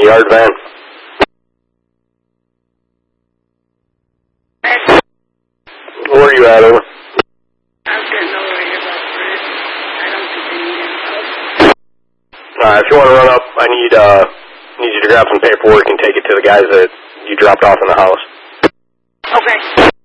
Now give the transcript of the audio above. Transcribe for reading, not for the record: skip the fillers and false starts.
yard van. Where are you at, over? I was getting over here about Brent. I don't think they need any help. If you want to run up, I need you to grab some paperwork and take it to the guys that you dropped off in the house. Okay.